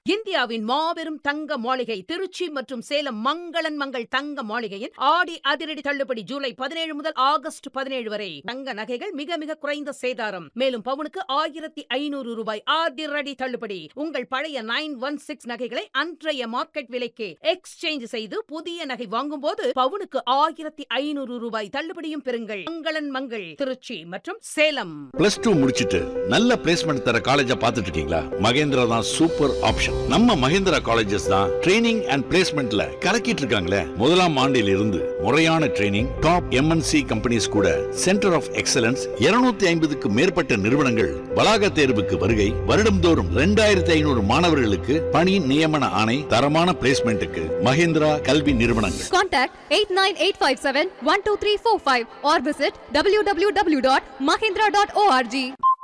இந்தியாவின் மாபெரும் தங்க மாளிகை திருச்சி மற்றும் சேலம் மங்களன் மங்கள் தங்க மாளிகையின் ஆடி அதிரடி தள்ளுபடி ஜூலை 17 முதல் ஆகஸ்ட் 17 வரை. தங்க நகைகள் மிக மிக குறைந்த சேதாரம். மேலும் பவுனுக்கு 1500 ரூபாய் அதிரடி தள்ளுபடி. உங்கள் பழைய 916 நகைகளை அன்றைய மார்க்கெட் விலைக்கு எக்ஸ்சேஞ்ச் செய்து புதிய நகை வாங்கும் போது பவுனுக்கு 1500 ரூபாய் தள்ளுபடியும் பெறுங்கள். மங்களன் மங்கள் திருச்சி மற்றும் சேலம். +2 முடிச்சிட்டு நல்ல பிளேஸ்மெண்ட் தர காலேஜா பார்த்துட்டு இருக்கீங்களா? மகேந்திரா தான் சூப்பர் ஆப்ஷன். நம்ம மகேந்திரா காலேஜஸ் தான் ட்ரைனிங் அண்ட் பிளேஸ்மெண்ட்ல கலக்கிட்டு இருக்காங்களே. முதலாம் ஆண்டில் இருந்து முறையான ட்ரைனிங், டாப் MNC கம்பெனிஸ் கூட சென்டர் ஆஃப் எக்ஸலன்ஸ் 250க்கு மேற்பட்ட நிறுவனங்கள் வளாக தேர்வுக்கு வருகை. வருடம்தோறும் 2500 மாணவர்களுக்கு பணி நியமன ஆணை. தரமான பிளேஸ்மெண்ட்டுக்கு மகேந்திரா கல்வி நிறுவனங்கள். Contact 8985712345 or visit www.mahindra.org.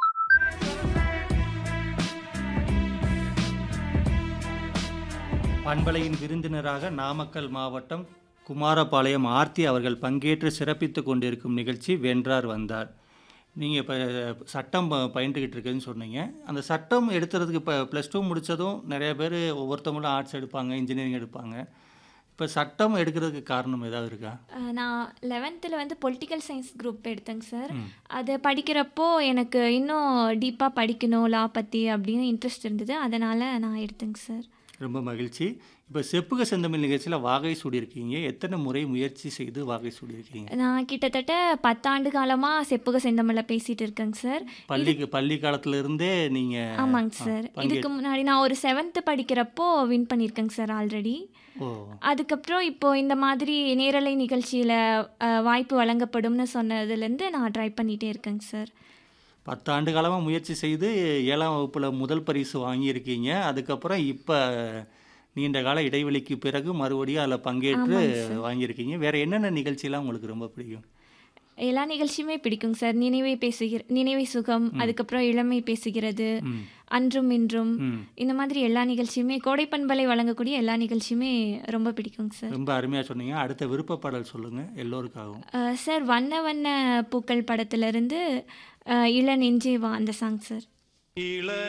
பண்பலையின் விருந்தினராக நாமக்கல் மாவட்டம் குமாரபாளையம் ஆர்த்தி அவர்கள் பங்கேற்று சிறப்பித்து கொண்டிருக்கும் நிகழ்ச்சி வென்றார் வந்தார். நீங்கள் இப்போ சட்டம் பயின்றுக்கிட்டு இருக்குதுன்னு சொன்னீங்க. அந்த சட்டம் எடுத்துறதுக்கு இப்போ +2 முடித்ததும் நிறைய பேர் ஒவ்வொருத்தவங்களும் ஆர்ட்ஸ் எடுப்பாங்க, இன்ஜினியரிங் எடுப்பாங்க. இப்போ சட்டம் எடுக்கிறதுக்கு காரணம் ஏதாவது இருக்கா? நான் 11th வந்து பொலிட்டிக்கல் சயின்ஸ் குரூப் எடுத்தேங்க சார். அது படிக்கிறப்போ எனக்கு இன்னும் டீப்பாக படிக்கணும் லா பற்றி அப்படின்னு இன்ட்ரெஸ்ட் இருந்தது. அதனால் நான் எடுத்தேங்க சார். ரொம்ப மகிழ்ச்சி. இப்போ செப்புக செந்தமிழ் நிகழ்ச்சியில் வாகை சூடியிருக்கீங்க. எத்தனை முறை முயற்சி செய்து வாகை சூடியிருக்கீங்க? நான் கிட்டத்தட்ட 10 ஆண்டு காலமாக செப்புக செந்தமிழில் பேசிகிட்டு இருக்கேங்க சார். பள்ளி காலத்திலிருந்தே நீங்கள்? ஆமாங்க சார். இதுக்கு முன்னாடி நான் ஒரு 7th படிக்கிறப்போ வின் பண்ணியிருக்கேங்க சார் ஆல்ரெடி. அதுக்கப்புறம் இப்போது இந்த மாதிரி நேரலை நிகழ்ச்சியில் வாய்ப்பு வழங்கப்படும்னு சொன்னதுலேருந்து நான் ட்ரை பண்ணிகிட்டே இருக்கேங்க சார். 10 ஆண்டு காலமாக முயற்சி செய்து 7ஆம் வகுப்பில் முதல் பரிசு வாங்கியிருக்கீங்க. அதுக்கப்புறம் இப்போ நீண்ட கால இடைவெளிக்கு பிறகு மறுபடியும் அதில் பங்கேற்று வாங்கியிருக்கீங்க. வேறு என்னென்ன நிகழ்ச்சியெல்லாம் உங்களுக்கு ரொம்ப பிடிக்கும்? எல்லா நிகழ்ச்சியுமே பிடிக்குங்க சார். நினைவை சுகம், அதுக்கப்புறம் இளமை பேசுகிறது, அன்றும் இன்றும், இந்த மாதிரி எல்லா நிகழ்ச்சியுமே, கோடை பண்பலை வழங்கக்கூடிய எல்லா நிகழ்ச்சியுமே ரொம்ப பிடிக்குங்க சார். ரொம்ப அருமையாக சொன்னீங்க. அடுத்த விருப்ப பாடல் சொல்லுங்கள் எல்லோருக்காகவும். சார் வண்ண வண்ண பூக்கள் படத்துலேருந்து இள நெஞ்சே வா அந்த சாங் சார்.